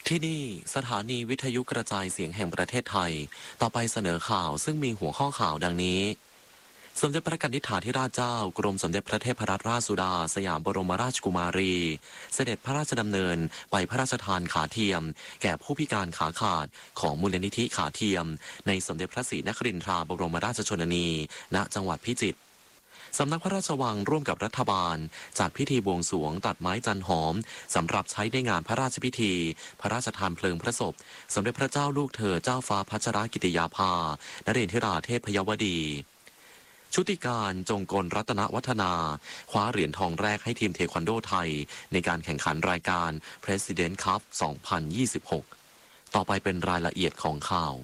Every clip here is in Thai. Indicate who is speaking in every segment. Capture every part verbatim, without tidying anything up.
Speaker 1: ที่นี่สถานีวิทยุกระจายเสียงแห่งประเทศไทยต่อไปเสนอข่าวซึ่งมีหัวข้อข่าวดังนี้สมเด็จพระกนิษฐาธิราชเจ้ากรมสมเด็จพระเทพรัตนราชสุดาสยามบรมราชกุมารีเสด็จพระราชดำเนินไปพระราชทานขาเทียมแก่ผู้พิการขาขาดของมูลนิธิขาเทียมในสมเด็จพระศรีนครินทราบรมราชชนนีณจังหวัดพิจิตรสำนักพระราชวังร่วมกับรัฐบาลจัดพิธีบวงสรวงตัดไม้จันหอมสำหรับใช้ในงานพระราชพิธีพระราชทานเพลิงพระศพสมเด็จพระเจ้าลูกเธอเจ้าฟ้าพัชรกิติยาภานเรนทิราเทพยวดีชุติการจงกลรัตนวัฒนาคว้าเหรียญทองแรกให้ทีมเทควันโดไทยในการแข่งขันรายการ President Cup สองพันยี่สิบหก ต่อไปเป็นรายละเอียดของข่าว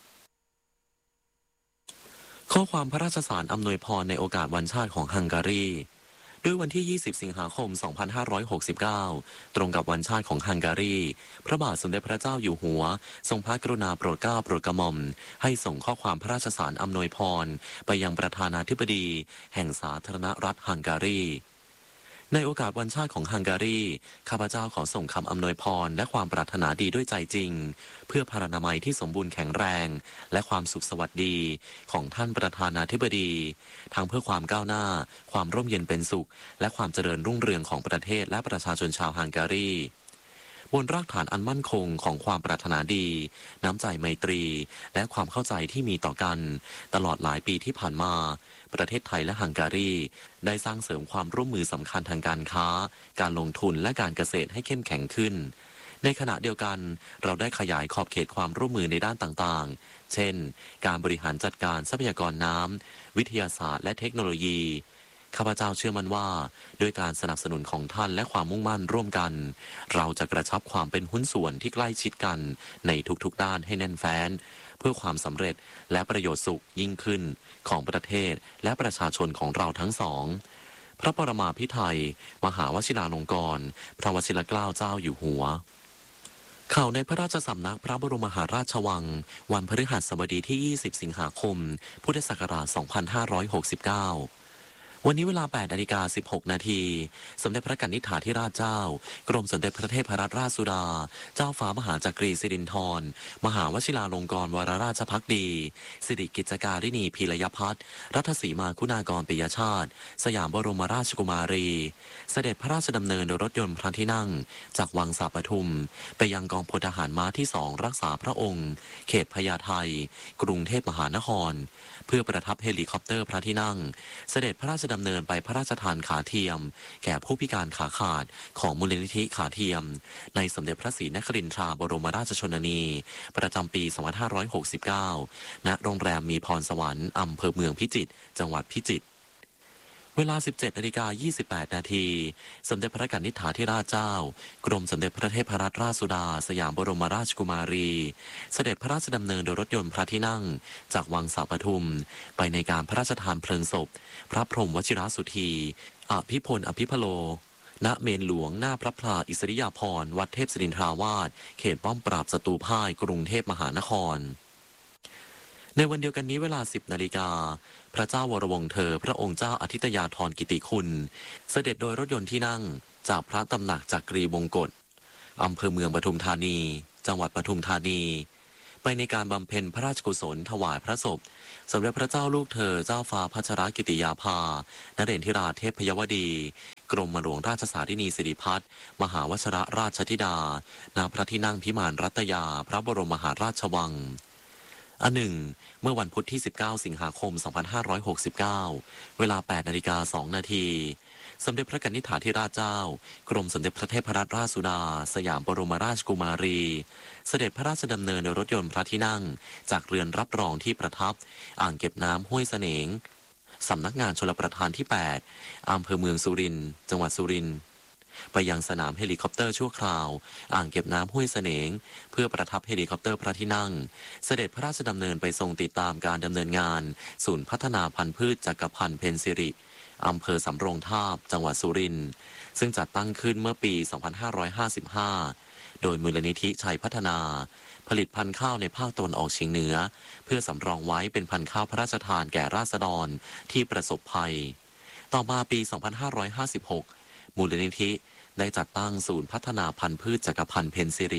Speaker 1: ข้อความพระราชสารอำนวยพรในโอกาสวันชาติของฮังการีด้วยวันที่ ยี่สิบ สิงหาคม สองพันห้าร้อยหกสิบเก้า ตรงกับวันชาติของฮังการีพระบาทสมเด็จพระเจ้าอยู่หัวทรงพระกรุณาโปรดเกล้าโปรดกระหม่อมให้ส่งข้อความพระราชสารอำนวยพรไปยังประธานาธิบดีแห่งสาธารณรัฐฮังการีในโอกาสวันชาติของฮังการีข้าพเจ้าขอส่งคำอำนวยพรและความปรารถนาดีด้วยใจจริงเพื่อพรรณนามัยที่สมบูรณ์แข็งแรงและความสุขสวัสดีของท่านประธานาธิบดีทั้งเพื่อความก้าวหน้าความร่มเย็นเป็นสุขและความเจริญรุ่งเรืองของประเทศและประชาชนชาวฮังการีบนรากฐานอันมั่นคงของความปรารถนาดีน้ำใจไมตรีและความเข้าใจที่มีต่อกันตลอดหลายปีที่ผ่านมาประเทศไทยและฮังการีได้สร้างเสริมความร่วมมือสำคัญทางการค้าการลงทุนและการเกษตรให้เข้มแข็งขึ้นในขณะเดียวกันเราได้ขยายขอบเขตความร่วมมือในด้านต่างๆเช่นการบริหารจัดการทรัพยากรน้ำวิทยาศาสตร์และเทคโนโลยีข้าพเจ้าเชื่อมั่นว่าด้วยการสนับสนุนของท่านและความมุ่งมั่นร่วมกันเราจะกระชับความเป็นหุ้นส่วนที่ใกล้ชิดกันในทุกๆด้านให้แน่นแฟ้นเพื่อความสำเร็จและประโยชน์สุขยิ่งขึ้นของประเทศและประชาชนของเราทั้งสองพระปรมาภิไธยมหาวชิราลงกรณ์พระวชิรเกล้าเจ้าอยู่หัวข่าวในพระราชสำนักพระบรมมหาราชวังวันพฤหัสบดีที่ ยี่สิบ สิงหาคม พุทธศักราช สองพันห้าร้อยหกสิบเก้าวันนี้เวลา แปดนาฬิกาสิบหกนาทีสมเด็จพระกนิษฐาธิราชเจ้ากรมสมเด็จพระเทพรัตนราชสุดาเจ้าฟ้ามหาจักรีสิรินธรมหาวชิราลงกรณ์วรราชภักดีสิริกิจการิณีพีรยพัฒน์รัตสีมาคุณากรปิยชาติสยามบรมราชกุมารีเสด็จพระราชดำเนินโดยรถยนต์พระที่นั่งจากวังสาปทุมไปยังกองพลทหารม้าที่สองรักษาพระองค์เขตพญาไทกรุงเทพมหานครเพื่อประทับเฮลิคอปเตอร์พระที่นั่งเสด็จพระราชดำเนินไปพระราชทานขาเทียมแก่ผู้พิการขาขาดของมูลนิธิขาเทียมในสมเด็จพระศรีนครินทราบรมราชชนนีประจำปี สองพันห้าร้อยหกสิบเก้า ณ โรงแรมมีพรสวรรค์อำเภอเมืองพิจิตรจังหวัดพิจิตรเวลา สิบเจ็ดนาฬิกายี่สิบแปดนาทีสมเด็จพระกนิษฐาธิราชเจ้ากรมสมเด็จพระเทพรัตนราชสุดาสยามบรมราชกุมารีเสด็จพระราชดำเนินโดยรถยนต์พระที่นั่งจากวังสาปทุมไปในการพระราชทานเพลิงศพพระพรหมวชิรสุธีอภิพลอภิพโลณเมนหลวงหน้าพระพลาอิสริยาภรณ์วัดเทพศิรินทราวาสเขตป้อมปราบศัตรูพ่ายกรุงเทพมหานครในวันเดียวกันนี้เวลา สิบนาฬิกาพระเจ้าวรวงศ์เธอพระองค์เจ้าอธิตยาธรกิติคุณเสด็จโดยรถยนต์ที่นั่งจากพระตำหนักจักรีวงกฏอำเภอเมืองปทุมธานีจังหวัดปทุมธานีไปในการบำเพ็ญพระราชกุศลถวายพระศพสมเด็จพระเจ้าลูกเธอเจ้าฟ้าพัชรกิติยาภานเรนทิราเทพยวดีกรมหลวงราชสารินีสิริพัฒน์มหาวชรราชธิดาณพระที่นั่งพิมานรัตยาพระบรมมหาราชวังอันหนึ่งเมื่อวันพุธที่ สิบเก้า สิงหาคม สองพันห้าร้อยหกสิบเก้า เวลา แปดนาฬิกาสองนาทีสมเด็จพระกนิษฐาธิราชเจ้ากรมสมเด็จพระเทพรัตนราชสุดาสยามบรมราชกุมารีเสด็จพระราชดำเนินโดยรถยนต์พระที่นั่งจากเรือนรับรองที่ประทับอ่างเก็บน้ำห้วยเสนงสำนักงานชลประทานที่ แปด อำเภอเมืองสุรินทร์จังหวัดสุรินทร์ไปยังสนามเฮลิคอปเตอร์ชั่วคราวอ่างเก็บน้ำห้วยเสนงเพื่อประทับเฮลิคอปเตอร์พระที่นั่งเสด็จพระราชดำเนินไปทรงติดตามการดำเนินงานศูนย์พัฒนาพันธุ์พืชจักรพันธ์เพนซิริอำเภอสำโรงทาบจังหวัดสุรินทร์ซึ่งจัดตั้งขึ้นเมื่อปี สองพันห้าร้อยห้าสิบห้า โดยมูลนิธิชัยพัฒนาผลิตพันธุ์ข้าวในภาคตะวันออกเฉียงเหนือเพื่อสำรองไว้เป็นพันธุ์ข้าวพระราชทานแก่ราษฎรที่ประสบภัยต่อมาปี สองพันห้าร้อยห้าสิบหก มูลนิธิได้จัดตั้งศูนย์พัฒนาพันธุ์พืชจักรพันธ์เพนซิริ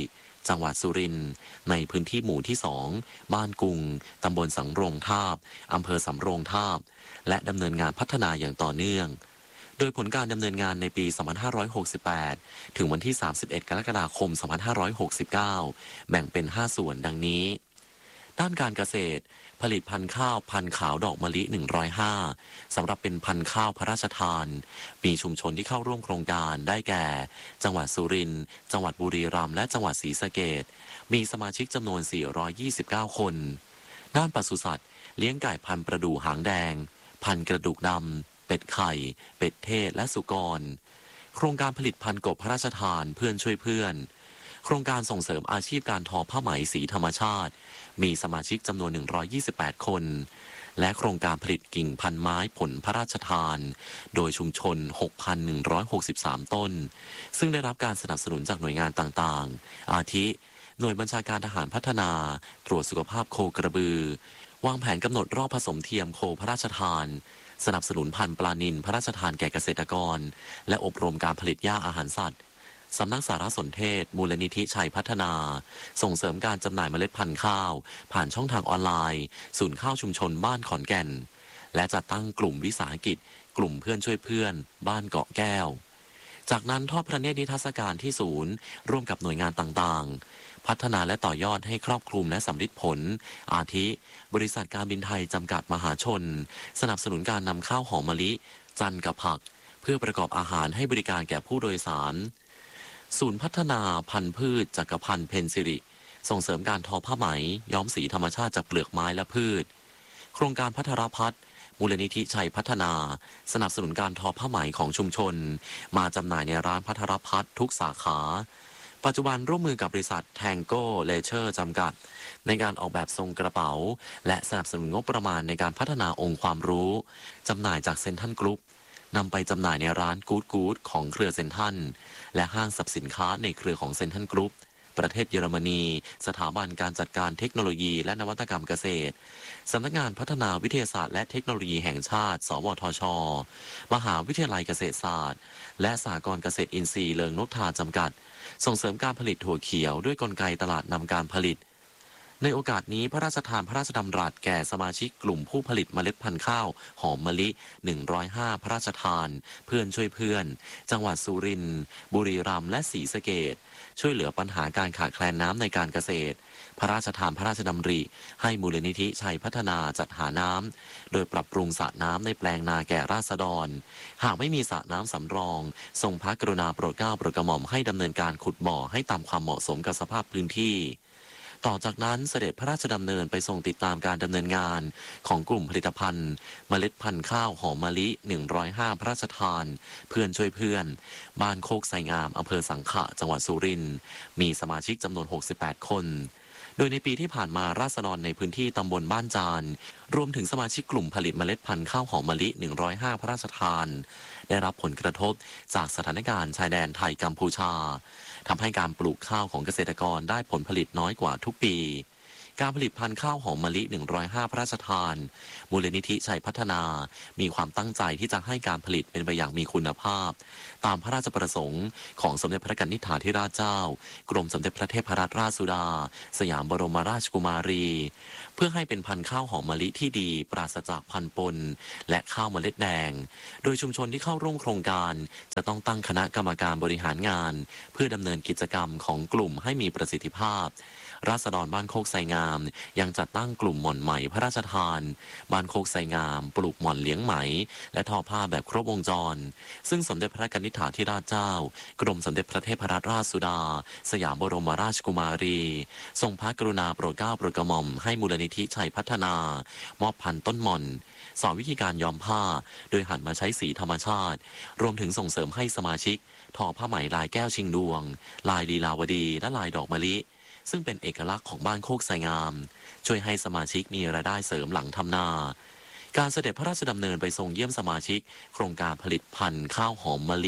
Speaker 1: จังหวัดสุรินทร์ในพื้นที่หมู่ที่สองบ้านกุงตำบลสำโรงทาบอำเภอสำโรงทาบและดำเนินงานพัฒนาอย่างต่อเนื่องโดยผลการดำเนินงานในปี สองพันห้าร้อยหกสิบแปด ถึงวันที่ สามสิบเอ็ด กรกฎาคม สองพันห้าร้อยหกสิบเก้า แบ่งเป็น ห้า ส่วนดังนี้ด้านการเกษตรผลิตพันธุ์ข้าวพันธุ์ขาวดอกมะลิหนึ่งร้อยห้าสำหรับเป็นพันธุ์ข้าวพระราชทานมีชุมชนที่เข้าร่วมโครงการได้แก่ จังหวัดสุรินทร์จังหวัดบุรีรัมย์และจังหวัดศรีสะเกษมีสมาชิกจำนวนสี่ร้อยยี่สิบเก้าคนด้านปศุสัตว์เลี้ยงไก่พันธุ์ประดู่หางแดงพันธุ์กระดูกดำเป็ดไข่เป็ดเทศและสุกรโครงการผลิตพันธุ์กบพระราชทานเพื่อนช่วยเพื่อนโครงการส่งเสริมอาชีพการทอผ้าไหมสีธรรมชาติมีสมาชิกจำนวนหนึ่งร้อยยี่สิบแปดคนและโครงการผลิตกิ่งพันไม้ผลพระราชทานโดยชุมชน หกพันหนึ่งร้อยหกสิบสาม ต้นซึ่งได้รับการสนับสนุนจากหน่วยงานต่างๆอาทิหน่วยบัญชาการทหารพัฒนาตรวจสุขภาพโคกระบือวางแผนกำหนดรอบผสมเทียมโคพระราชทานสนับสนุนพันธุ์ปลานิลพระราชทานแก่เกษตรกรและอบรมการผลิตหญ้าอาหารสัตว์สำนักสารสนเทศมูลนิธิชัยพัฒนาส่งเสริมการจำหน่ายเมล็ดพันธุ์ข้าวผ่านช่องทางออนไลน์ศูนย์ข้าวชุมชนบ้านขอนแก่นและจัดตั้งกลุ่มวิสาหกิจกลุ่มเพื่อนช่วยเพื่อนบ้านเกาะแก้วจากนั้นทอดพระเนตรนิทรรศการที่ศูนย์ร่วมกับหน่วยงานต่างๆพัฒนาและต่อยอดให้ครอบคลุมและสำลิดผลอาทิบริษัทการบินไทยจำกัดมหาชนสนับสนุนการนำข้าวหอมมะลิจันกับผักเพื่อประกอบอาหารให้บริการแก่ผู้โดยสารศูนย์พัฒนาพันธุ์พืชจักรพันธ์เพนซิริส่งเสริมการทอผ้าไหมย้อมสีธรรมชาติจากเปลือกไม้และพืชโครงการพัทรพัฒน์มูลนิธิชัยพัฒนาสนับสนุนการทอผ้าไหมของชุมชนมาจำหน่ายในร้านพัทรพัฒน์ทุกสาขาปัจจุบันร่วมมือกับบริษัทแทงโก้เลเชอร์จำกัดในการออกแบบทรงกระเป๋าและสนับสนุนงบประมาณในการพัฒนาองค์ความรู้จำหน่ายจากเซ็นทรัลกรุ๊ปนำไปจำหน่ายในร้านกู๊ดกู๊ดของเครือเซ็นทรัลและห้างสรรพสินค้าในเครือของเซ็นทรัลกรุ๊ปประเทศเยอรมนีสถาบันการจัดการเทคโนโลยีและนวัตกรรมเกษตรสำนักงานพัฒนาวิทยาศาสตร์และเทคโนโลยีแห่งชาติสวทช.มหาวิทยาลัยเกษตรศาสตร์และสหกรณ์เกษตรอินทรีย์เลิงนกทาจำกัดส่งเสริมการผลิตถั่วเขียวด้วยกลไกตลาดนำการผลิตในโอกาสนี้พระราชทานพระราชดำรัสแก่สมาชิกกลุ่มผู้ผลิตเมล็ดพันธุ์ข้าวหอมมะลิหนึ่งร้อยห้าพระราชทานเพื่อนช่วยเพื่อนจังหวัดสุรินทร์บุรีรัมย์และศรีสะเกษช่วยเหลือปัญหาการขาดแคลนน้ำในการเกษตรพระราชทานพระราชดำริให้มูลนิธิชัยพัฒนาจัดหาน้ำโดยปรับปรุงสระน้ำในแปลงนาแก่ราษฎรหากไม่มีสระน้ำสำรองทรงพระกรุณาโปรดเกล้าโปรดกระหม่อมให้ดำเนินการขุดบ่อให้ตามความเหมาะสมกับสภาพพื้นที่ต่อจากนั้นเสด็จพระราชดำเนินไปทรงติดตามการดำเนินงานของกลุ่มผลิตภัณฑ์เมล็ดพันธุ์ข้าวหอมมะลิหนึ่งร้อยห้าพระราชทานเพื่อนช่วยเพื่อนบ้านโคกไซงามอำเภอสังขะจังหวัดสุรินทร์มีสมาชิกจำนวนหกสิบแปดคนโดยในปีที่ผ่านมาราษฎรในพื้นที่ตำบลบ้านจานรวมถึงสมาชิกกลุ่มผลิตเมล็ดพันธุ์ข้าวหอมมะลิหนึ่งร้อยห้าพระราชทานได้รับผลกระทบจากสถานการณ์ชายแดนไทยกัมพูชาทำให้การปลูกข้าวของเกษตรกรได้ผลผลิตน้อยกว่าทุกปีการผลิตพันธุ์ข้าวหอมมะลิหนึ่งร้อยห้าพระราชทานมูลนิธิชัยพัฒนามีความตั้งใจที่จะให้การผลิตเป็นไปอย่างมีคุณภาพตามพระราชประสงค์ของสมเด็จพระกนิษฐาธิราชเจ้ากรมสมเด็จพระเทพรัตนราชสุดาสยามบรมราชกุมารีเพื่อให้เป็นพันธุ์ข้าวหอมมะลิที่ดีปราศจากพันธุ์ปนและข้าวเมล็ดแดงโดยชุมชนที่เข้าร่วมโครงการจะต้องตั้งคณะกรรมการบริหารงานเพื่อดำเนินกิจกรรมของกลุ่มให้มีประสิทธิภาพราษฎรบ้านโคกไซงามยังจัดตั้งกลุ่มหม่อนไหมพระราชทานบ้านโคกไซงามปลูกหม่อนเลี้ยงไหมและทอผ้าแบบครบวงจรซึ่งสมเด็จพระกนิษฐาธิราชเจ้ากรมสมเด็จพระเทพรัตนราชสุดาสยามบรมราชกุมารีทรงพระกรุณาโปรดเกล้าโปรดกระหม่อมให้มูลนิธิชัยพัฒนามอบพันธุ์ต้นหม่อนสอนวิธีการย้อมผ้าโดยหันมาใช้สีธรรมชาติรวมถึงส่งเสริมให้สมาชิกทอผ้าไหมลายแก้วชิงดวงลายลีลาวดีและลายดอกมะลิซึ่งเป็นเอกลักษณ์ของบ้านโคกไซงามช่วยให้สมาชิกมีรายได้เสริมหลังทำนาการเสด็จพระราชดำเนินไปทรงเยี่ยมสมาชิกโครงการผลิตพันธุ์ข้าวหอมมะลิ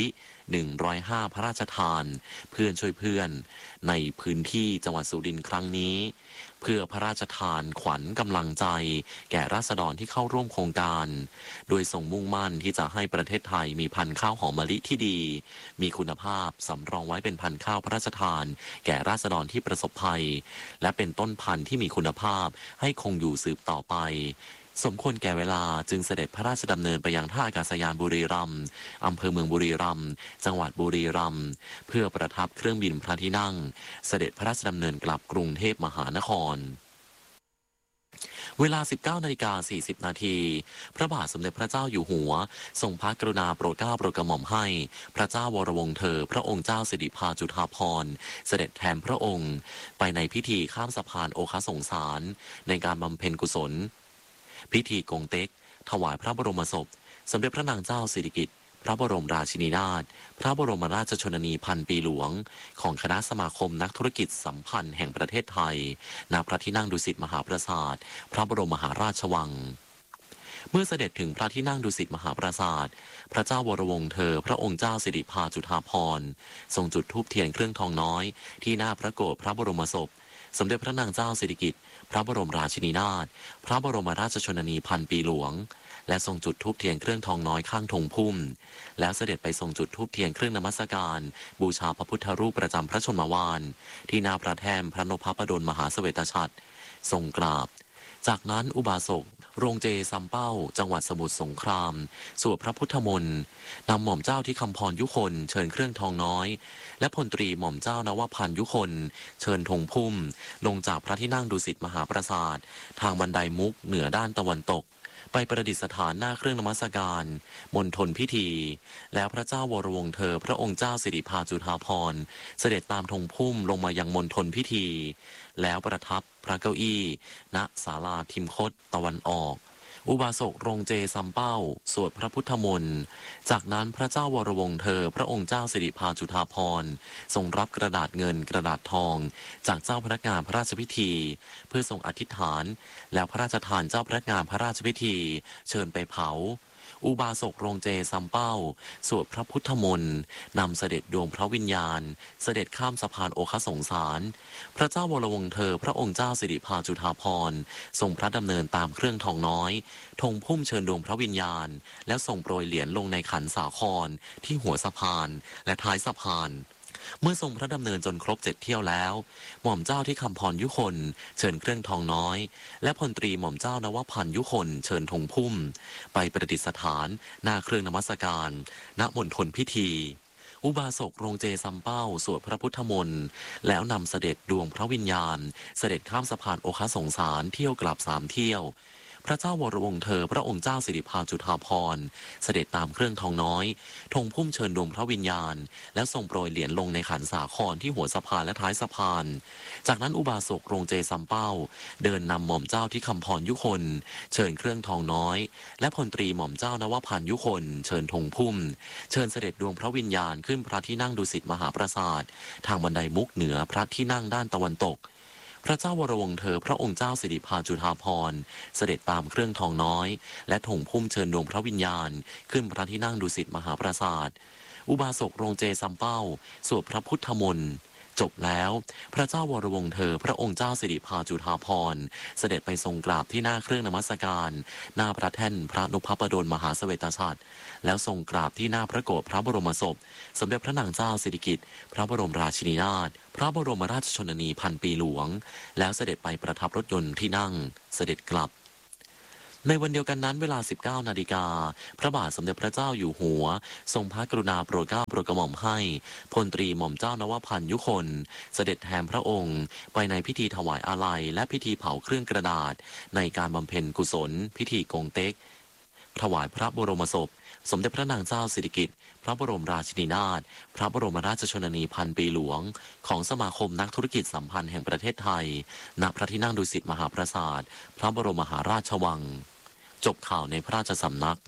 Speaker 1: หนึ่งร้อยห้า พระราชทานเพื่อนช่วยเพื่อนในพื้นที่จังหวัดสุรินทร์ครั้งนี้เพื่อพระราชทานขวัญกำลังใจแก่ราษฎรที่เข้าร่วมโครงการโดยทรงมุ่งมั่นที่จะให้ประเทศไทยมีพันธุ์ข้าวหอมมะลิที่ดีมีคุณภาพสำรองไว้เป็นพันธุ์ข้าวพระราชทานแก่ราษฎรที่ประสบภัยและเป็นต้นพันธุ์ที่มีคุณภาพให้คงอยู่สืบต่อไปสมควรแก่เวลาจึงเสด็จพระราชดำเนินไปยังท่าอากาศยานบุรีรัมย์อำเภอเมืองบุรีรัมย์จังหวัดบุรีรัมย์เพื่อประทับเครื่องบินพระที่นั่งเสด็จพระราชดำเนินกลับกรุงเทพมหานครเวลา สิบเก้านาฬิกาสี่สิบ นาทีพระบาทสมเด็จพระเจ้าอยู่หัวทรงพระกรุณาโปรดเกล้าโปรดกระหม่อมให้พระเจ้าวรวงศ์เธอพระองค์เจ้าสิริภาจุฑาภรณ์เสด็จแทนพระองค์ไปในพิธีข้ามสะพานโอคสงสารในการบำเพ็ญกุศลพิธีกงเต็กถวายพระบรมศพสมเด็จพระนางเจ้าสิริกิติ์พระบรมราชินีนาถพระบรมราชชนนีพันปีหลวงของคณะสมาคมนักธุรกิจสัมพันธ์แห่งประเทศไทยณพระที่นั่งดุสิตมหาปราสาทพระบรมมหาราชวังเมื่อเสด็จถึงพระที่นั่งดุสิตมหาปราสาทพระเจ้าวรวงศ์เธอพระองค์เจ้าสิริภาจุฑาภรณ์ทรงจุดธูปเทียนเครื่องทองน้อยที่หน้าพระโกศพระบรมศพสมเด็จพระนางเจ้าสิริกิติ์พระบรมราชินีนาถพระบรมราชชนนีพันปีหลวงและทรงจุดธูปเทียนเครื่องทองน้อยข้างธงพุ่มแล้วเสด็จไปทรงจุดธูปเทียนเครื่องนมัสการบูชาพระพุทธรูปประจำพระชนมวานที่หน้าพระแท่นพระนพพดลมหาเสวตฉัตรทรงกราบจากนั้นอุบาสกโรงเจซัมเป้าจังหวัดสมุทรสงครามสวดพระพุทธมนต์นำหม่อมเจ้าที่คำพรยุคนเชิญเครื่องทองน้อยและพลตรีหม่อมเจ้านวพันธ์ยุคนเชิญธงพุ่มลงจากพระที่นั่งดุสิตมหาปราสาททางบันไดมุกเหนือด้านตะวันตกไปประดิษฐานหน้าเครื่องนมัสการมณฑลพิธีแล้วพระเจ้าวรวงศ์เธอพระองค์เจ้าสิริภาจุฑาภรณ์เสด็จตามธงพุ่มลงมายังมณฑลพิธีแล้วประทับพระเก้าอี้ณศาลาทิมคตตะวันออกอุบาสกโรงเจซัมเป้าสวดพระพุทธมนต์จากนั้นพระเจ้าวรวงศ์เธอพระองค์เจ้าสิริภาจุฑาภรณ์ทรงรับกระดาษเงินกระดาษทองจากเจ้าพนักงานพระราชพิธีเพื่อทรงอธิษฐานแล้วพระราชทานเจ้าพนักงานพระราชพิธีเชิญไปเผาอุบาสกโรงเจซัมเป้าสวดพระพุทธมนต์นำเสด็จดวงพระวิญญาณเสด็จข้ามสะพานโอคสงสารพระเจ้าวรวงศ์เธอพระองค์เจ้าสิริภาจุฑาภรณ์ทรงพระดำเนินตามเครื่องทองน้อยธงพุ่มเชิญดวงพระวิญญาณแล้วทรงโปรยเหรียญลงในขันสาครที่หัวสะพานและท้ายสะพานเมื่อทรงพระดำเนินจนครบเจ็ดเที่ยวแล้วหม่อมเจ้าที่คำพรยุคนเชิญเครื่องทองน้อยและพลตรีหม่อมเจ้านวพันธ์ยุคนเชิญธงพุ่มไปประดิษฐานหน้าเครื่องนมัสการณมณฑลพิธีอุบาสกโรงเจซัมเป้าสวดพระพุทธมนต์แล้วนำเสด็จดวงพระวิญญาณเสด็จข้ามสะพานโอคสงสารเที่ยวกลับสามเที่ยวพระเจ้าวรวงศ์เธอพระองค์เจ้าสิริภาจุฑาภรณ์เสด็จตามเครื่องทองน้อยธงพุ่มเชิญดวงพระวิญญาณและทรงโปรยเหรียญลงในขันสาครที่หัวสะพานและท้ายสะพานจากนั้นอุบาสกโรงเจซัมเป้าเดินนำหม่อมเจ้าที่คำพรยุคนเชิญเครื่องทองน้อยและพลตรีหม่อมเจ้านวพันธ์ยุคนเชิญธงพุ่มเชิญเสด็จดวงพระวิญญาณขึ้นพระที่นั่งดุสิตมหาปราสาททางบันไดมุกเหนือพระที่นั่งด้านตะวันตกพระเจ้าวรวงศ์เธอพระองค์เจ้าสิริภาจุฑาภรณ์เสด็จตามเครื่องทองน้อยและธงพุ่มเชิญดวงพระวิญญาณขึ้นพระที่นั่งดุสิตมหาปราสาทอุบาสกโรงเจซัมเป้าสวดพระพุทธมนต์จบแล้วพระเจ้าวรวงศ์เธอพระองค์เจ้าสิริภาจุฑาภรณ์เสด็จไปทรงกราบที่หน้าเครื่องนมัสการหน้าพระแท่นพระนพพดลมหาเสวตฉัตรแล้วทรงกราบที่หน้าพระโกศพระบรมศพสมเด็จพระนางเจ้าสิริกิติ์พระบรมราชินีนาถพระบรมราชชนนีพันปีหลวงแล้วเสด็จไปประทับรถยนต์ที่นั่งเสด็จกลับในวันเดียวกันนั้นเวลา สิบเก้านาฬิกาพระบาทสมเด็จพระเจ้าอยู่หัวทรงพระกรุณาโปรดเกล้าโปรดกระหม่อมให้พลตรีหม่อมเจ้านวพันธ์ยุคนเสด็จแทนพระองค์ไปในพิธีถวายอาลัยและพิธีเผาเครื่องกระดาษในการบำเพ็ญกุศลพิธีกงเต็กถวายพระบรมศพสมเด็จพระนางเจ้าสิริกิติ์พระบรมราชินีนาถพระบรมราชชนนีพันปีหลวงของสมาคมนักธุรกิจสัมพันธ์แห่งประเทศไทยณพระที่นั่งดุสิตมหาปราสาทพระบรมมหาราชวังจบข่าวในพระราชสำนัก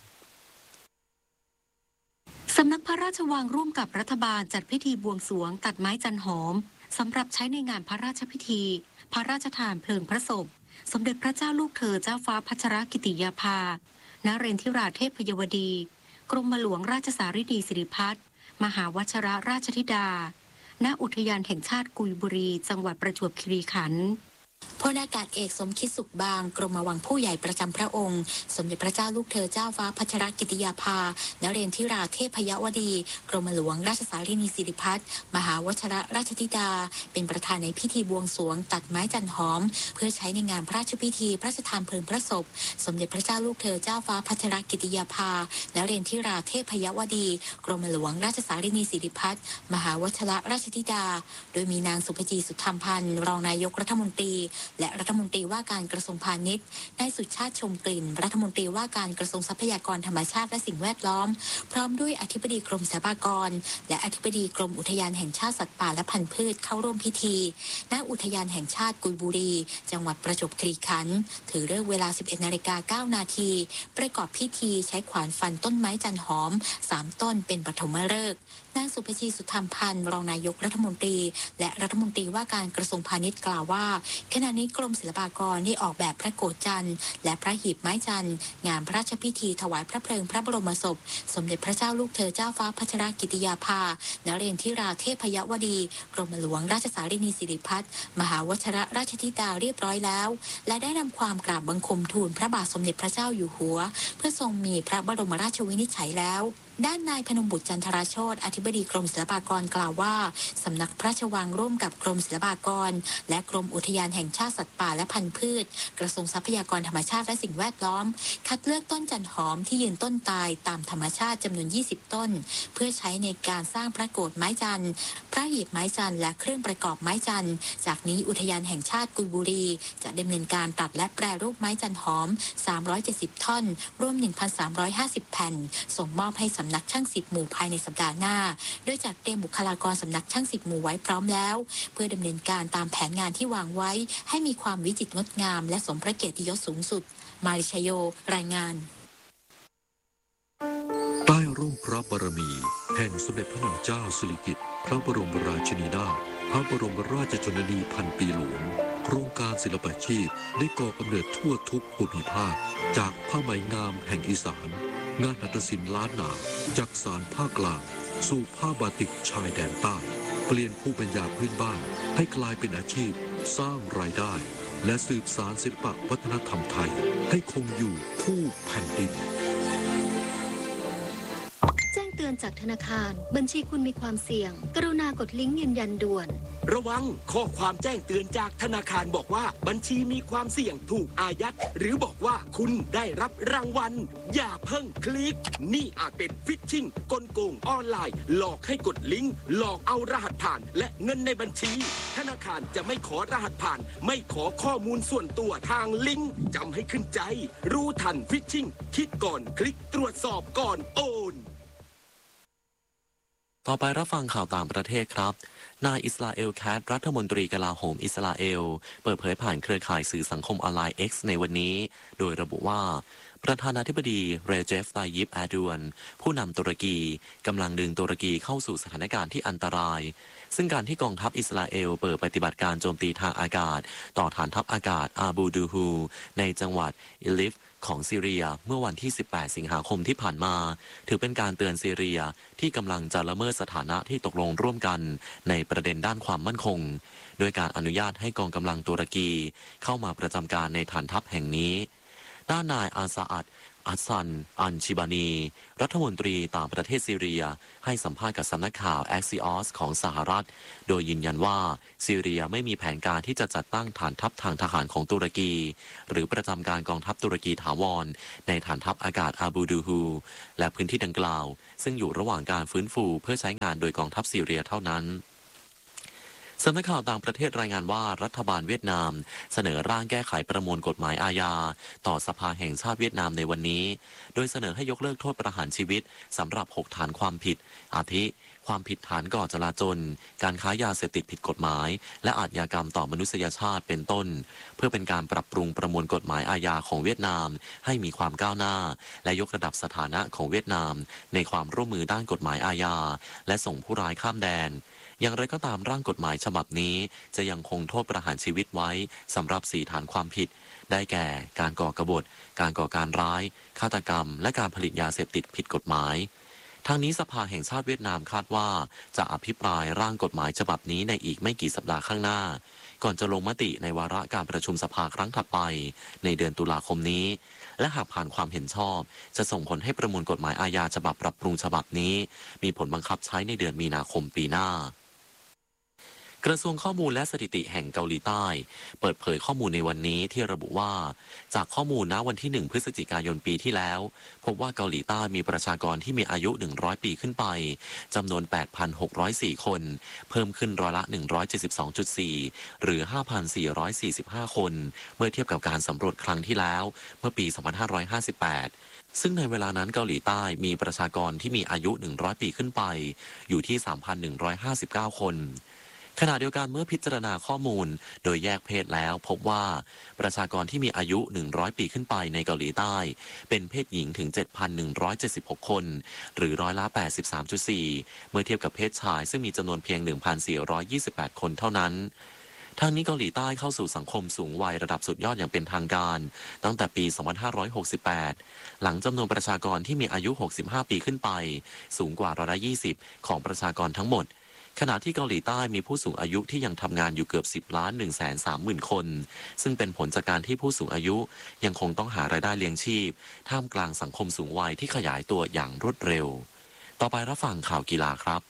Speaker 2: สำนักพระราชวังร่วมกับรัฐบาลจัดพิธีบวงสรวงตัดไม้จันหอมสำหรับใช้ในงานพระราชพิธีพระราชทานเพลิงพระศพสมเด็จพระเจ้าลูกเธอเจ้าฟ้าพัชรกิติยาภานเรนทิราเทพยวดีกรมหลวงราชสารินีสิริพัฒน์มหาวชิระราชธิดาณอุทยานแห่งชาติกุยบุรีจังหวัดประจวบคีรีขันธ์พลอากาศเอกสมคิดสุขบางกรมวังผู้ใหญ่ประจำพระองค์สมเด็จพระเจ้าลูกเธอเจ้าฟ้าพัชรกิติยาภานเรนทิราเทพยวดีกรมหลวงราชสารินีสิริพัฒน์มหาวชิระราชธิดาเป็นประธานในพิธีบวงสรวงตัดไม้จันหอมเพื่อใช้ในงานพระราชพิธีพระราชทานเพลิงพระศพสมเด็จพระเจ้าลูกเธอเจ้าฟ้าพัชรกิติยาภานเรนทิราเทพยวดีกรมหลวงราชสารินีสิริพัฒน์มหาวชิระราชธิดาโดยมีนางสุภจีสุธรรมพันธ์รองนายกรัฐมนตรีและรัฐมนตรีว่าการกระทรวงพาณิชย์นายสุชาติชมกลิ่นรัฐมนตรีว่าการกระทรวงทรัพยากรธรรมชาติและสิ่งแวดล้อมพร้อมด้วยอธิบดีกรมสรรพากรและอธิบดีกรมอุทยานแห่งชาติสัตว์ป่าและพันธุ์พืชเข้าร่วมพิธีณอุทยานแห่งชาติกุยบุรีจังหวัดประจวบคีรีขันธ์ถือเลิกเวลา สิบเอ็ดนาฬิกาเก้านาทีประกอบพิธีใช้ขวานฟันต้นไม้จันหอมสามต้นเป็นปฐมฤกษ์นางสุภจีสุธรรมพันธ์รองนายกรัฐมนตรีและรัฐมนตรีว่าการกระทรวงพาณิชย์กล่าวว่าขณะนี้กรมศิลปากรได้ออกแบบพระโกฐจันทร์และพระหีบไม้จันทร์งานพระราชพิธีถวายพระเพลิงพระบรมศพสมเด็จพระเจ้าลูกเธอเจ้าฟ้าพัชรกิติยาภานเรนทิราเทพยวดีกรมหลวงราชสารินีสิริพัฒน์มหาวชิระราชธิดาเรียบร้อยแล้วและได้นำความกราบบังคมทูลพระบาทสมเด็จพระเจ้าอยู่หัวเพื่อทรงมีพระบรมราชวินิจฉัยแล้วด้านนายพนมบุตรจันทราโชติอธิบดีกรมศิลปากรกล่าวว่าสำนักพระราชวังร่วมกับกรมศิลปากรและกรมอุทยานแห่งชาติสัตว์ป่าและพันธุ์พืชกระทรวงทรัพยากรธรรมชาติและสิ่งแวดล้อมคัดเลือกต้นจันหอมที่ยืนต้นตายตามธรรมชาติจำนวนยี่สิบต้นเพื่อใช้ในการสร้างพระโกฐไม้จันทร์พระหีบไม้จันทร์และเครื่องประกอบไม้จันทร์จากนี้อุทยานแห่งชาติกุยบุรีจะดำเนินการตัดและแปรรูปไม้จันหอมสามร้อยเจ็ดสิบท่อนรวม หนึ่งพันสามร้อยห้าสิบ แผ่นส่งมอบให้สำนักช่างสิบหมู่ภายในสัปดาห์หน้าโดยจัดเตรียมบุคลากรสำนักช่างสิบหมู่ไว้พร้อมแล้วเพื่อดำเนินการตามแผนงานที่วางไว้ให้มีความวิจิตรงดงามและสมพระเกียรติยศสูงสุดมาริชโยรายงาน
Speaker 3: ใต้ร่มพระบารมีแห่งสมเด็จพระนางเจ้าสิริกิติ์พระบรมราชินีนาถพระบรมราชชนนีพันปีหลวงโครงการศิลปาชีพได้ก่อกำเนิดทั่วทุกภูมิภาคจากผ้าไหมงามแห่งอีสานงานหัตถศิลป์ล้านนาจากสานภาคกลางสู่ผ้าบาติกชายแดนใต้เปลี่ยนภูมิปัญญาพื้นบ้านให้กลายเป็นอาชีพสร้างรายได้และสืบสานศิลปวัฒนธรรมไทยให้คงอยู่คู่แผ่นดิน
Speaker 4: แจ้งเตือนจากธนาคารบัญชีคุณมีความเสี่ยงกรุณากดลิงก์ยืนยันด่วน
Speaker 5: ระวังข้อความแจ้งเตือนจากธนาคารบอกว่าบัญชีมีความเสี่ยงถูกอายัดหรือบอกว่าคุณได้รับรางวัลอย่าเพิ่งคลิกนี่อาจเป็นฟิชชิงกลโกงออนไลน์หลอกให้กดลิงก์หลอกเอารหัสผ่านและเงินในบัญชีธนาคารจะไม่ขอรหัสผ่านไม่ขอข้อมูลส่วนตัวทางลิงก์จำให้ขึ้นใจรู้ทันฟิชชิงคิดก่อนคลิกตรวจสอบก่อนโอน
Speaker 1: ต่อไปรับฟังข่าวต่างประเทศครับนายอิสราเอลแคทรัฐมนตรีกลาโหมอิสราเอลเปิดเผยผ่านเครือข่ายสื่อสังคมออนไลน์ X ในวันนี้โดยระบุว่าประธานาธิบดีเรเจฟ ไตยิป แอร์ดวนผู้นำตุรกีกำลังดึงตุรกีเข้าสู่สถานการณ์ที่อันตรายซึ่งการที่กองทัพอิสราเอลเปิดปฏิบัติการโจมตีทางอากาศต่อฐานทัพอากาศอาบูดูฮูในจังหวัดอิลิฟของซีเรียเมื่อวันที่สิบแปดสิงหาคมที่ผ่านมาถือเป็นการเตือนซีเรียที่กำลังจะละเมิดสถานะที่ตกลงร่วมกันในประเด็นด้านความมั่นคงโดยการอนุญาตให้กองกำลังตุรกีเข้ามาประจำการในฐานทัพแห่งนี้ด้านนายอาซาอัดอัสซันอันชิบานีรัฐมนตรีต่างประเทศซีเรียให้สัมภาษณ์กับสำนักข่าว Axios ของสหรัฐโดยยืนยันว่าซีเรียไม่มีแผนการที่จะจัดตั้งฐานทัพทางทหารของตุรกีหรือประจำการกองทัพตุรกีถาวรในฐานทัพอากาศอาบูดูฮูและพื้นที่ดังกล่าวซึ่งอยู่ระหว่างการฟื้นฟูเพื่อใช้งานโดยกองทัพซีเรียเท่านั้นสำนักข่าวต่างประเทศรายงานว่ารัฐบาลเวียดนามเสนอร่างแก้ไขประมวลกฎหมายอาญาต่อสภาแห่งชาติเวียดนามในวันนี้โดยเสนอให้ยกเลิกโทษประหารชีวิตสำหรับหกฐานความผิดอาทิความผิดฐานก่อจลาจลการค้ายาเสพติดผิดกฎหมายและอาชญากรรมต่อมนุษยชาติเป็นต้นเพื่อเป็นการปรับปรุงประมวลกฎหมายอาญาของเวียดนามให้มีความก้าวหน้าและยกระดับสถานะของเวียดนามในความร่วมมือด้านกฎหมายอาญาและส่งผู้ร้ายข้ามแดนอย่างไรก็ตามร่างกฎหมายฉบับนี้จะยังคงโทษประหารชีวิตไว้สำหรับสี่ฐานความผิดได้แก่การก่อกบฏการก่อการร้ายฆาตกรรมและการผลิตยาเสพติดผิดกฎหมายทางนี้สภาแห่งชาติเวียดนามคาดว่าจะอภิปรายร่างกฎหมายฉบับนี้ในอีกไม่กี่สัปดาห์ข้างหน้าก่อนจะลงมติในวาระการประชุมสภาครั้งถัดไปในเดือนตุลาคมนี้และหากผ่านความเห็นชอบจะส่งผลให้ประมวลกฎหมายอาญาฉบับปรับปรุงฉบับนี้มีผลบังคับใช้ในเดือนมีนาคมปีหน้ากระทรวงข้อมูลและสถิติแห่งเกาหลีใต้เปิดเผยข้อมูลในวันนี้ที่ระบุว่าจากข้อมูลณวันที่หนึ่งพฤศจิกายนปีที่แล้วพบว่าเกาหลีใต้มีประชากรที่มีอายุหนึ่งร้อยปีขึ้นไปจำนวน แปดพันหกร้อยสี่ คนเพิ่มขึ้นร้อยละ หนึ่งร้อยเจ็ดสิบสองจุดสี่ หรือ ห้าพันสี่ร้อยสี่สิบห้า คนเมื่อเทียบกับการสำรวจครั้งที่แล้วเมื่อปี สองพันห้าร้อยห้าสิบแปด ซึ่งในเวลานั้นเกาหลีใต้มีประชากรที่มีอายุหนึ่งร้อยปีขึ้นไปอยู่ที่ สามพันหนึ่งร้อยห้าสิบเก้า คนขณะเดียวกันเมื่อพิจารณาข้อมูลโดยแยกเพศแล้วพบว่าประชากรที่มีอายุหนึ่งร้อยปีขึ้นไปในเกาหลีใต้เป็นเพศหญิงถึง เจ็ดพันหนึ่งร้อยเจ็ดสิบหก คนหรือร้อยละ แปดสิบสามจุดสี่ เมื่อเทียบกับเพศชายซึ่งมีจำนวนเพียง หนึ่งพันสี่ร้อยยี่สิบแปด คนเท่านั้นทางนี้เกาหลีใต้เข้าสู่สังคมสูงวัยระดับสุดยอดอย่างเป็นทางการตั้งแต่ปี สองพันห้าร้อยหกสิบแปด หลังจำนวนประชากรที่มีอายุ หกสิบห้า ปีขึ้นไปสูงกว่าร้อยละ ยี่สิบ ของประชากรทั้งหมดขณะที่เกาหลีใต้มีผู้สูงอายุที่ยังทำงานอยู่เกือบ สิบล้าน หนึ่งแสนสามหมื่น คนซึ่งเป็นผลจากการที่ผู้สูงอายุยังคงต้องหารายได้เลี้ยงชีพท่ามกลางสังคมสูงวัยที่ขยายตัวอย่างรวดเร็วต่อไปรับฟังข่าวกีฬาครับ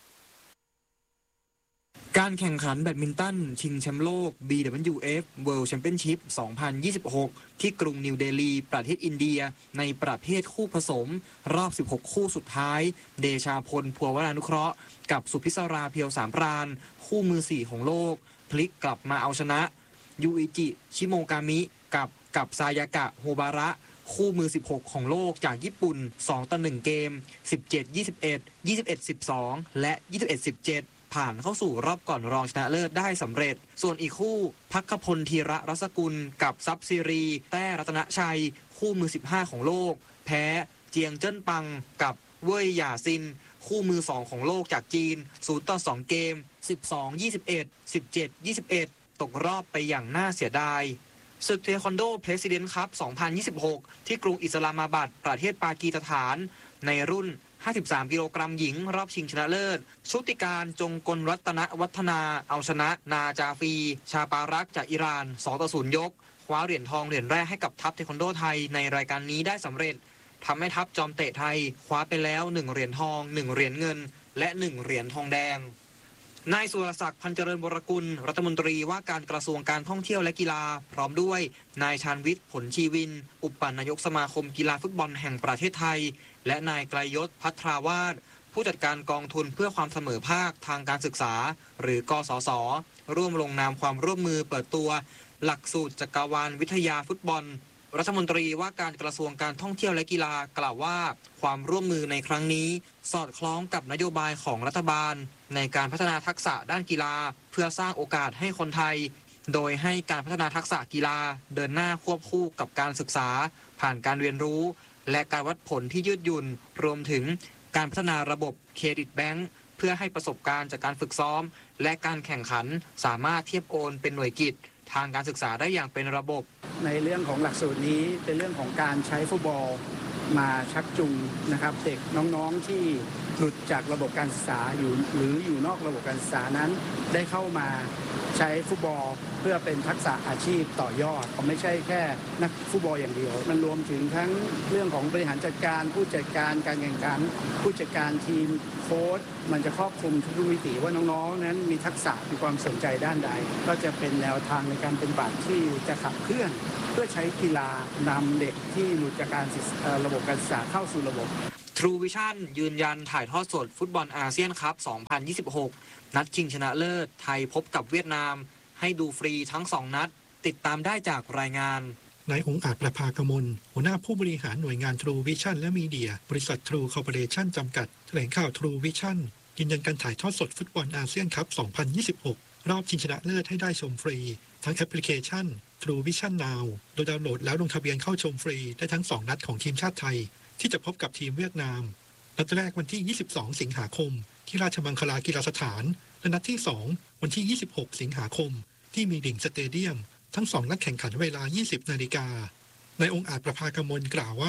Speaker 6: การแข่งขันแบดมินตันชิงแชมป์โลก บี ดับเบิลยู เอฟ World Championship สองพันยี่สิบหก ที่กรุงนิวเดลีประเทศอินเดียในประเภทคู่ผสมรอบ สิบหก คู่สุดท้ายเดชาพลพัววรานุเคราะห์กับสุพิศราเพียวสามปราณคู่มือสี่ของโลกพลิกกลับมาเอาชนะยูอิจิชิโมกามิกับกับซายากะโฮบาระคู่มือสิบหกของโลกจากญี่ปุ่นสองต่อหนึ่งเกม สิบเจ็ด ยี่สิบเอ็ด ยี่สิบเอ็ด สิบสอง และ ยี่สิบเอ็ด สิบเจ็ดผ่านเข้าสู่รอบก่อนรองชนะเลิศได้สำเร็จส่วนอีกคู่ภัคพลธีระรัศกุลกับซับซีรีแต้รัตนชัยคู่มือสิบห้าของโลกแพ้เจียงเจิ้นปังกับเว่ยหย่าซินคู่มือสองของโลกจากจีนศูนย์ต่อสองเกม สิบสอง ยี่สิบเอ็ด สิบเจ็ด ยี่สิบเอ็ด ตกรอบไปอย่างน่าเสียดายศึกเทควันโดเพรสิดเนต์คัพ สองพันยี่สิบหก ที่กรุงอิสลามาบัดประเทศปากีสถานในรุ่นห้าสิบสามกิโลกรัมหญิงรอบชิงชนะเลิศชุติการจงกลรัตนวัฒนาเอาชนะนาจาฟีชาปารักจากอิหร่าน สองต่อศูนย์ ยกคว้าเหรียญทองเหรียญแรกให้กับทัพเทควันโดไทยในรายการนี้ได้สำเร็จทำให้ทัพจอมเตะไทยคว้าไปแล้วหนึ่งเหรียญทองหนึ่งเหรียญเงินและหนึ่งเหรียญทองแดงนายสุรศักดิ์พันเจริญวรกุลรัฐมนตรีว่าการกระทรวงการท่องเที่ยวและกีฬาพร้อมด้วยนายชาญวิทย์ผลชีวินอุปนายกสมาคมกีฬาฟุตบอลแห่งประเทศไทยและนายไกลยศพัทราวาสผู้จัดการกองทุนเพื่อความเสมอภาคทางการศึกษาหรือกสศร่วมลงนามความร่วมมือเปิดตัวหลักสูตรจักรวาลวิทยาฟุตบอลรัฐมนตรีว่าการกระทรวงการท่องเที่ยวและกีฬากล่าวว่าความร่วมมือในครั้งนี้สอดคล้องกับนโยบายของรัฐบาลในการพัฒนาทักษะด้านกีฬาเพื่อสร้างโอกาสให้คนไทยโดยให้การพัฒนาทักษะกีฬาเดินหน้าควบคู่กับการศึกษาผ่านการเรียนรู้และการวัดผลที่ยืดหยุ่นรวมถึงการพัฒนาระบบเครดิตแบงก์เพื่อให้ประสบการณ์จากการฝึกซ้อมและการแข่งขันสามารถเทียบโอนเป็นหน่วยกิจทางการศึกษาได้อย่างเป็นระบบ
Speaker 7: ในเรื่องของหลักสูตรนี้เป็นเรื่องของการใช้ฟุตบอลมาชักจูงนะครับเด็กน้องๆที่หลุดจากระบบการศึกษาอยู่หรืออยู่นอกระบบการศึกษานั้นได้เข้ามาใช้ฟุตบอลเพื่อเป็นทักษะอาชีพต่อยอดไม่ใช่แค่นักฟุตบอลอย่างเดียวมันรวมถึงทั้งเรื่องของบริหารจัดการผู้จัดการการแข่งขันผู้จัดการทีมโค้ชมันจะครอบคลุมทุกมิติว่าน้องๆนั้นมีทักษะมีความสนใจด้านใดก็จะเป็นแนวทางในการเป็นบัตรที่จะขับเคลื่อนเพื่อใช้กีฬานำเด็กที่หลุดจากการระบบการศึกษาเข้าสู่ระบบ
Speaker 6: True Vision ยืนยันถ่ายทอดสดฟุตบอลอาเซียนคัพ สองพันยี่สิบหก นัดชิงชนะเลิศไทยพบกับเวียดนามให้ดูฟรีทั้งสองนัดติดตามได้จากรายงาน
Speaker 8: นายองค์อาจประภากมลหัวหน้าผู้บริหารหน่วยงาน True Vision และมีเดียบริษัท True Corporation จำกัดแถลงข่าว True Vision ยืนยันการถ่ายทอดสดฟุตบอลอาเซียนคัพ สองพันยี่สิบหก รอบชิงชนะเลิศให้ได้ชมฟรีทั้งแอปพลิเคชัน True Vision Now โดยดาวน์โหลดแล้วลงทะเบียนเข้าชมฟรีได้ทั้งสองนัดของทีมชาติไทยที่จะพบกับทีมเวียดนามนัดแรกวันที่ยี่สิบสองสิงหาคมที่ราชมังคลากีฬาสถานและนัดที่สองวันที่ยี่สิบหกสิงหาคมที่มีดิ่งสเตเดียมทั้งสองนัดแข่งขันเวลายี่สิบนาฬิกานายองค์อาจประภากมลกล่าวว่า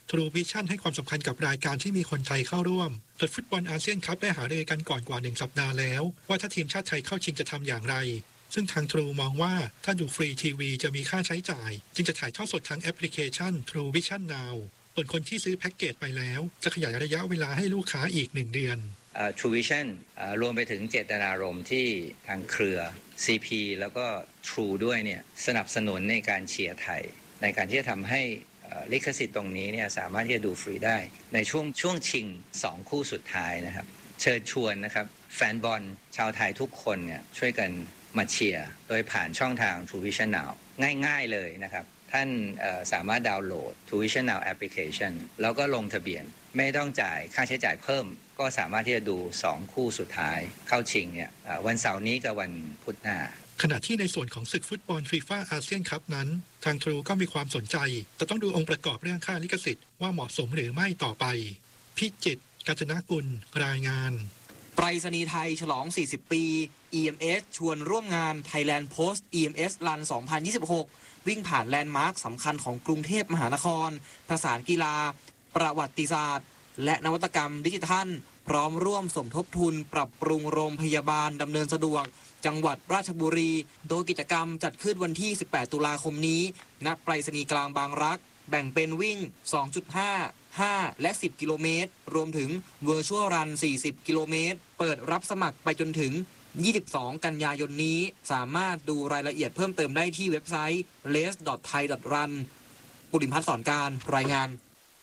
Speaker 8: True Vision ให้ความสำคัญกับรายการที่มีคนไทยเข้าร่วมโดยฟุตบอลอาเซียนคัพได้หารือกันก่อนกว่าหนึ่งสัปดาห์แล้วว่าถ้าทีมชาติไทยเข้าชิงจะทำอย่างไรซึ่งทาง True มองว่าถ้าดูฟรีทีวีจะมีค่าใช้จ่ายจึงจะถ่ายทอดสดทางแอปพลิเคชัน True Vision Now ส่วนคนที่ซื้อแพ็กเกจไปแล้วจะขยายระยะเวลาให้ลูกค้าอีกหนึ่งเดือน
Speaker 9: uh, True Vision uh, รวมไปถึงเจตนารมณ์ที่ทางเครือ ซี พี แล้วก็ True ด้วยเนี่ยสนับสนุนในการเชียร์ไทยในการที่จะทำให้ลิขสิทธิ์ตรงนี้เนี่ยสามารถที่จะดูฟรีได้ในช่วงช่วงชิงสองคู่สุดท้ายนะครับเชิญชวนนะครับแฟนบอลชาวไทยทุกคนเนี่ยช่วยกันมาเชียร์โดยผ่านช่องทาง True Vision Now ง่ายๆเลยนะครับท่านสามารถดาวน์โหลด True Vision Now Application แล้วก็ลงทะเบียนไม่ต้องจ่ายค่าใช้จ่ายเพิ่มก็สามารถที่จะดูสองคู่สุดท้ายเข้าชิงเนี่ยวันเสาร์นี้กับวันพุธหน้า
Speaker 8: ขณะที่ในส่วนของศึกฟุตบอลฟีฟ่าอาเซียนคัพนั้นทาง True ก็มีความสนใจแต่ต้องดูองค์ประกอบเรื่องค่าลิขสิทธิ์ว่าเหมาะสมหรือไม่ต่อไปพิจิตร กาญจนกุลรายงาน
Speaker 6: ไปรษณีย์ไทยฉลองสี่สิบปี อี เอ็ม เอส ชวนร่วมงาน Thailand Post อี เอ็ม เอส Run สองพันยี่สิบหกวิ่งผ่านแลนด์มาร์คสำคัญของกรุงเทพมหานครประสานกีฬาประวัติศาสตร์และนวัตกรรมดิจิทัลพร้อมร่วมสมทบทุนปรับปรุงโรงพยาบาลดำเนินสะดวกจังหวัดราชบุรีโดยกิจกรรมจัดขึ้นวันที่สิบแปดตุลาคมนี้ณไปรษณีย์กลางบางรักแบ่งเป็นวิ่ง สองจุดห้า ห้า และสิบกิโลเมตรรวมถึง Virtual Run สี่สิบกิโลเมตรเปิดรับสมัครไปจนถึงยี่สิบสองกันยายนนี้สามารถดูรายละเอียดเพิ่มเติมได้ที่เว็บไซต์ เลส ดอท ไทย ดอท รัน ปุริมพัฒน์สอนการรายงาน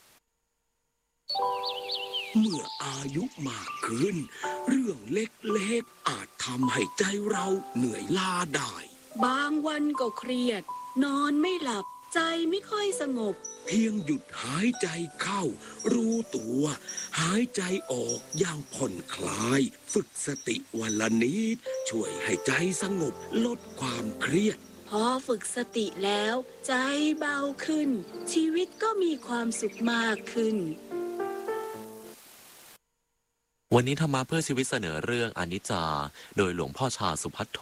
Speaker 5: เมื่ออายุมากขึ้นเรื่องเล็กๆอาจทำให้ใจเราเหนื่อยล้าได้
Speaker 10: บางวันก็เครียดนอนไม่หลับใจไม่ค่อยสงบ
Speaker 5: เพียงหยุดหายใจเข้ารู้ตัวหายใจออกอย่างผ่อนคลายฝึกสติวันละนิดช่วยให้ใจสงบลดความเครียด
Speaker 10: พอฝึกสติแล้วใจเบาขึ้นชีวิตก็มีความสุขมากขึ้น
Speaker 1: วันนี้ธรรมะเพื่อชีวิตเสนอเรื่องอนิจจาโดยหลวงพ่อชาสุภัทโท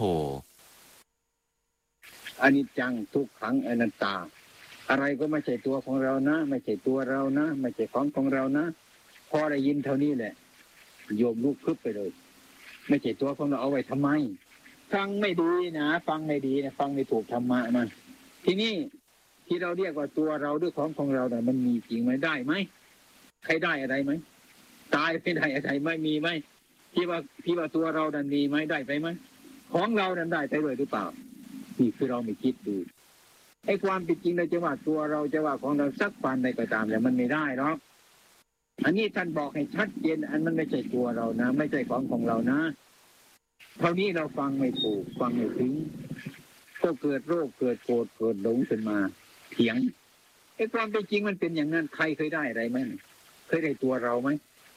Speaker 11: อนิจจังทุกขังอนัตตาอะไรก็ไม่ใช่ตัวของเรานะไม่ใช่ตัวเรานะไม่ใช่ของของเรานะพอได้ยินเท่านี้แหละโยมลุกพึบไปเลยไม่ใช่ตัวของเราเอาไว้ทำไมฟังไม่ดีนะฟังไม่ดีนะฟังไม่ถูกธรรมะมันทีนี้ที่เราเรียกว่าตัวเราด้วยของของเราเนี่ยมันมีจริงไหมได้ไหมใครได้อะไรไหมตายไม่ได้อะไรไม่มีไหมที่ว่าที่ว่าตัวเราดันมีไหมได้ไปไหมของเราดันได้ไปด้วยหรือเปล่านี่คือเราไม่คิดดูไอ้ความเป็นจริงเราจะว่าตัวเราจะว่าของเราสักปานใดก็ตามแต่มันไม่ได้หรอกอันนี้ท่านบอกให้ชัดเจนอันมันไม่ใช่ตัวเรานะไม่ใช่ของของเรานะเท่านี้เราฟังไม่ถูกฟังไม่ถึงก็เกิดโรคเกิดโกรธเกิดหลงขึ้นมาเถียงไอ้ความเป็นจริงมันเป็นอย่างนั้นใครเคยได้อะไรไหมเคยได้ตัวเราไหม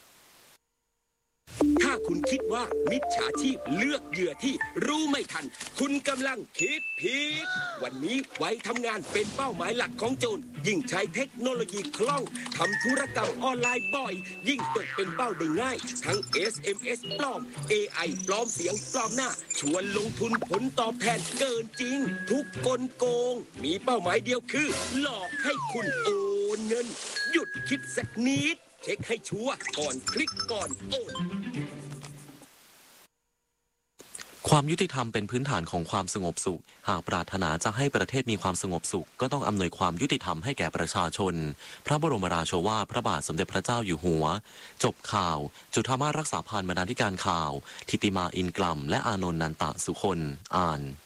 Speaker 5: ถ้าคุณคิดว่ามิจฉาชีพเลือกเหยื่อที่รู้ไม่ทันคุณกำลังคิดผิดวันนี้ไว้ทำงานเป็นเป้าหมายหลักของโจรยิ่งใช้เทคโนโลยีคล่องทำธุรกรรมออนไลน์บ่อยยิ่งตกเป็นเป้าได้ง่ายทั้ง เอส เอ็ม เอส ปลอม เอ ไอ ปลอมเสียงปลอมหน้าชวนลงทุนผลตอบแทนเกินจริงทุกกลโกงมีเป้าหมายเดียวคือหลอกให้คุณโอนเงินหยุดคิดสักนิดเช็คให้ชัวร์ก่อนคลิกก่อนโอน
Speaker 1: ความยุติธรรมเป็นพื้นฐานของความสงบสุขหากปรารถนาจะให้ประเทศมีความสงบสุขก็ต้องอำนวยความยุติธรรมให้แก่ประชาชนพระบรมราโชวาทพระบาทสมเด็จพระเจ้าอยู่หัวจบข่าวจุฑามาสรักษาพันธ์บรรณาธิการข่าวทิติมาอินกลัมและอานนท์นันตะสุคนอ่าน